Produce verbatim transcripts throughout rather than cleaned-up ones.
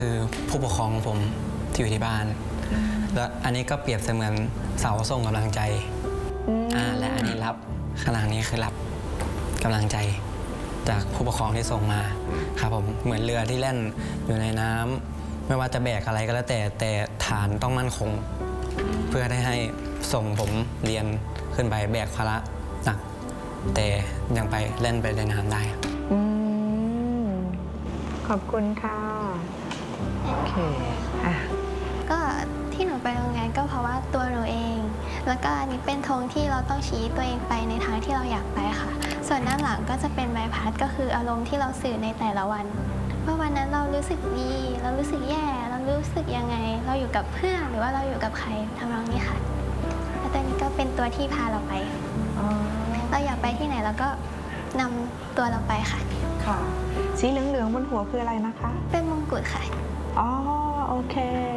คือผู้ปกครองของผมที่อยู่ที่บ้านแล้วอันนี้ก็เปรียบเสมือนเสาส่งกำลังใจอ่าและอันนี้รับข้างหลังนี้คือรับกำลังใจจากผู้ปกครองที่ส่งมาครับผมเหมือนเรือที่แล่นอยู่ในน้ำไม่ว่าจะแบกอะไรก็แล้วแต่แต่ฐานต้องมั่นคงเพื่อได้ให้ส่งผมเรียนขึ้นไปแบกภาระหนักแต่ยังไปเล่นไปในน้ำได้อืมขอบคุณค่ะโอเคอ่ะก็ที่หนูไปโรงเรียนก็เพราะว่าตัวหนูเองแล้วก็อันนี้เป็นธงที่เราต้องชี้ตัวเองไปในทางที่เราอยากไปค่ะส่วนด้านหลังก็จะเป็นใบพัดก็คืออารมณ์ที่เราสื่อในแต่ละวันว่าวันนั้นเรารู้สึกดีเรารู้สึกแย่เรารู้สึกยังไงเราอยู่กับเพื่อนหรือว่าเราอยู่กับใครทำนองนี้ค่ะแล้วตัวนี้ก็เป็นตัวที่พาเราไปเราอยากไปที่ไหนเราก็นำตัวเราไปค่ะค่ะสีเหลืองๆบนหัวคืออะไรนะคะเป็นมงกุฎค่ะอ๋อโอเค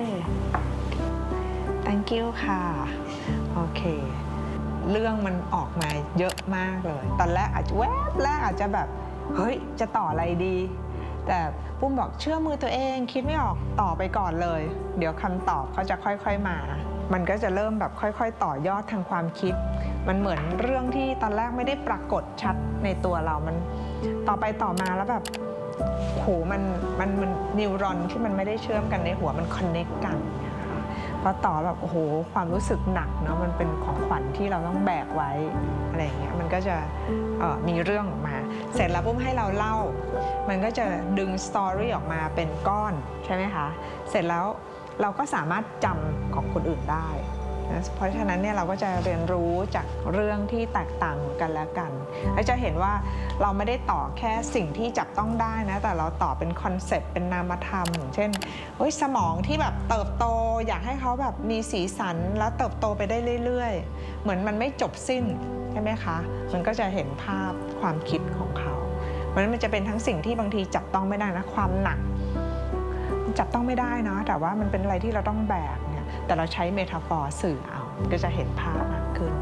thank you ค่ะโอเคเรื่องมันออกมาเยอะมากเลยตอนแรกอาจจะแวบแรกอาจจะแบบเฮ้ยจะต่ออะไรดีแต่ปุ้มบอกเชื่อมือตัวเองคิดไม่ออกต่อไปก่อนเลยเดี๋ยวคำตอบเขาจะค่อยๆมามันก็จะเริ่มแบบค่อยๆต่อยอดทางความคิดมันเหมือนเรื่องที่ตอนแรกไม่ได้ปรากฏชัดในตัวเรามันต่อไปต่อมาแล้วแบบโหมันมันมันนิวรอนที่มันไม่ได้เชื่อมกันในหัวมันคอนเนคกันพอต่อแบบโอ้โหความรู้สึกหนักเนาะมันเป็นของขวัญที่เราต้องแบกไว้อะไรอย่างเงี้ยมันก็จะมีเรื่องออกมาเสร็จแล้วปุ๊บให้เราเล่ามันก็จะดึงสตอรี่ออกมาเป็นก้อนใช่ไหมคะเสร็จแล้วเราก็สามารถจำของคนอื่นได้นะเพราะฉะนั้นเนี่ยเราก็จะเรียนรู้จากเรื่องที่แตกต่างกันแล้วกันและจะเห็นว่าเราไม่ได้ต่อแค่สิ่งที่จับต้องได้นะแต่เราต่อเป็นคอนเซ็ปต์เป็นนามธรรมอย่างเช่นสมองที่แบบเติบโตอยากให้เขาแบบมีสีสันแล้วเติบโตไปได้เรื่อยๆเหมือนมันไม่จบสิ้นใช่ไหมคะมันก็จะเห็นภาพความคิดของเขาเพราะฉะนั้นมันจะเป็นทั้งสิ่งที่บางทีจับต้องไม่ได้นะความหนักจับต้องไม่ได้นะแต่ว่ามันเป็นอะไรที่เราต้องแบกเนี่ยแต่เราใช้เมตาฟอร์สื่อเอาก็จะเห็นภาพมากขึ้น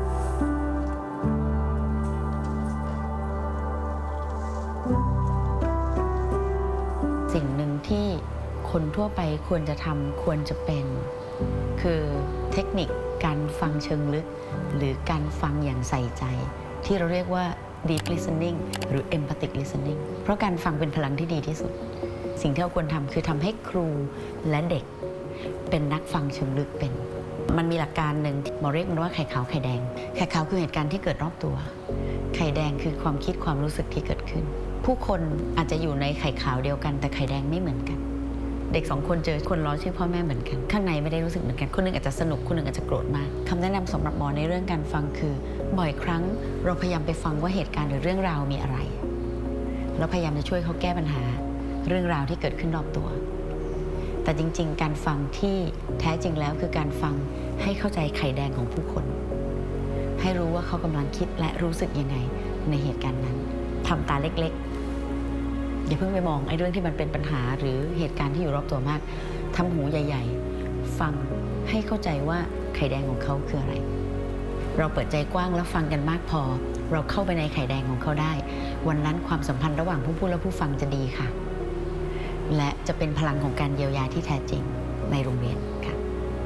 สิ่งหนึ่งที่คนทั่วไปควรจะทำควรจะเป็นคือเทคนิคการฟังเชิงลึกหรือการฟังอย่างใส่ใจที่เราเรียกว่า deep listening หรือ empathic listening เพราะการฟังเป็นพลังที่ดีที่สุดสิ่งที่เราควรทำคือทำให้ครูและเด็กเป็นนักฟังเชิงลึกเป็นมันมีหลักการหนึ่งหมอเรียกมันว่าไข่ขาวไข่แดงไข่ขาวคือเหตุการณ์ที่เกิดรอบตัวไข่แดงคือความคิดความรู้สึกที่เกิดขึ้นผู้คนอาจจะอยู่ในไข่ขาวเดียวกันแต่ไข่แดงไม่เหมือนกันเด็กสองคนเจอคนล้อชื่อพ่อแม่เหมือนกันข้างในไม่ได้รู้สึกเหมือนกันคนนึงอาจจะสนุกคนนึงอาจจะโกรธมากคำแนะนำสำหรับหมอในเรื่องการฟังคือบ่อยครั้งเราพยายามไปฟังว่าเหตุการณ์หรือเรื่องราวมีอะไรเราพยายามจะช่วยเขาแก้ปัญหาเรื่องราวที่เกิดขึ้นรอบตัวแต่จริงๆการฟังที่แท้จริงแล้วคือการฟังให้เข้าใจไข่แดงของผู้คนให้รู้ว่าเขากำลังคิดและรู้สึกยังไงในเหตุการณ์นั้นทำตาเล็กๆอย่าเพิ่งไปมองไอ้เรื่องที่มันเป็นปัญหาหรือเหตุการณ์ที่อยู่รอบตัวมากทำหูใหญ่ๆฟังให้เข้าใจว่าไข่แดงของเขาคืออะไรเราเปิดใจกว้างแล้วฟังกันมากพอเราเข้าไปในไข่แดงของเขาได้วันนั้นความสัมพันธ์ระหว่างผู้พูดและผู้ฟังจะดีค่ะและจะเป็นพลังของการเยียวยาที่แท้จริงในโรงเรียนค่ะ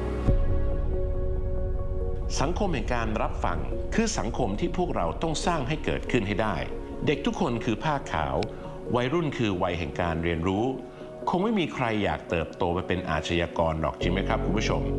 สังคมแห่งการรับฟังคือสังคมที่พวกเราต้องสร้างให้เกิดขึ้นให้ได้เด็กทุกคนคือผ้าขาววัยรุ่นคือวัยแห่งการเรียนรู้คงไม่มีใครอยากเติบโตไปเป็นอาชญากรหรอกจริงไหมครับคุณผู้ชม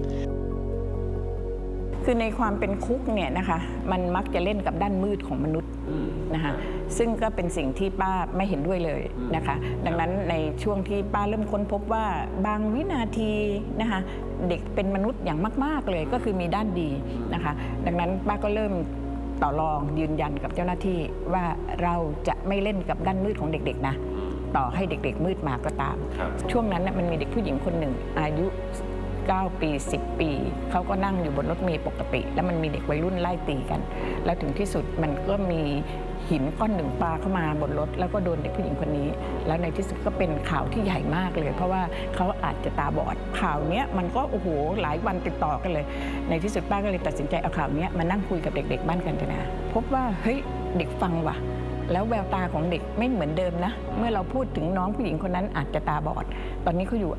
คือในความเป็นคุกเนี่ยนะคะมันมักจะเล่นกับด้านมืดของมนุษย์นะคะซึ่งก็เป็นสิ่งที่ป้าไม่เห็นด้วยเลยนะคะดังนั้นในช่วงที่ป้าเริ่มค้นพบว่าบางวินาทีนะคะเด็กเป็นมนุษย์อย่างมากๆเลยก็คือมีด้านดีนะคะดังนั้นป้าก็เริ่มต่อรองยืนยันกับเจ้าหน้าที่ว่าเราจะไม่เล่นกับด้านมืดของเด็กๆนะต่อให้เด็กๆมืดมาก็ตามช่วงนั้นมันมีเด็กผู้หญิงคนหนึ่งอายุเก้าปีสิบปีเขาก็นั่งอยู่บนรถเมล์ปกติแล้วมันมีเด็กวัยรุ่นไล่ตีกันแล้วถึงที่สุดมันก็มีหินก้อนหนึ่งปาเข้ามาบนรถแล้วก็โดนเด็กผู้หญิงคนนี้แล้วในที่สุดก็เป็นข่าวที่ใหญ่มากเลยเพราะว่าเขาอาจจะตาบอดข่าวนี้มันก็โอ้โหหลายวันติดต่อกันเลยในที่สุดป้าก็เลยตัดสินใจเอาข่าวนี้มานั่งคุยกับเด็กๆบ้านกันนะพบว่าเฮ้ยเด็กฟังว่ะแล้วแววตาของเด็กไม่เหมือนเดิมนะเมื่อเราพูดถึงน้องผู้หญิงคนนั้นอาจจะตาบอดตอนนี้เขาอยู่